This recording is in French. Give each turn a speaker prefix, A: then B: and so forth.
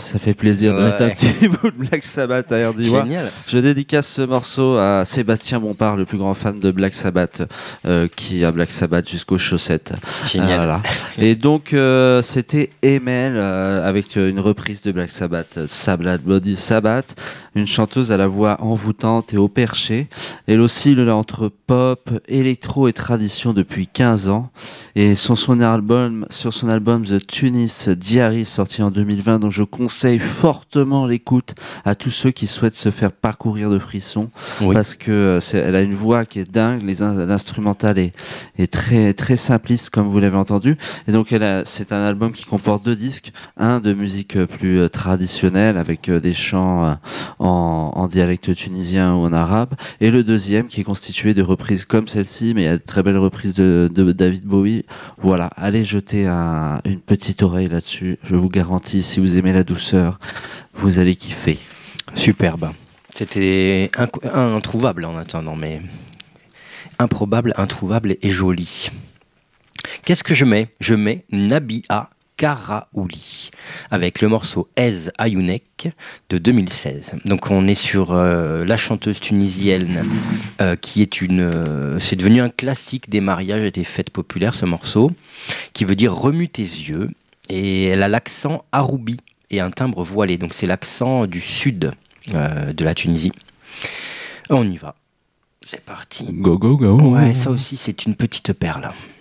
A: ça fait plaisir de mettre un petit bout de Black Sabbath à RDY.
B: Génial.
A: Je dédicace ce morceau à Sébastien Bompard, le plus grand fan de Black Sabbath, qui a Black Sabbath jusqu'aux chaussettes.
B: Génial.
A: Voilà. Et donc, c'était Emel avec une reprise de Black Sabbath, Sabbath Bloody Sabbath, une chanteuse à la voix envoûtante et au perché. Elle oscille là entre pop, électro et tradition depuis 15 ans. Et sur son album The Tunis Diary, sorti en 2020, dont je conseille fortement l'écoute à tous ceux qui souhaitent se faire parcourir de frissons, parce que elle a une voix qui est dingue, l'instrumental est très très simpliste comme vous l'avez entendu, et donc c'est un album qui comporte 2 disques, un de musique plus traditionnelle avec des chants en dialecte tunisien ou en arabe, et le deuxième qui est constitué de reprises comme celle-ci, mais il y a de très belles reprises de David Bowie. Voilà, allez jeter une petite oreille là-dessus, je vous garantis, si vous aimez la douceur, vous allez kiffer.
B: Superbe. C'était introuvable en attendant, mais improbable, introuvable et joli. Qu'est-ce que je mets ? Je mets Nabia Karaouli avec le morceau Ez Ayounek de 2016. Donc on est sur la chanteuse tunisienne qui est c'est devenu un classique des mariages et des fêtes populaires, ce morceau, qui veut dire remue tes yeux, et elle a l'accent aroubi et un timbre voilé, donc c'est l'accent du sud de la Tunisie. On y va, c'est parti.
A: Go go go.
B: Ouais, ça aussi c'est une petite perle.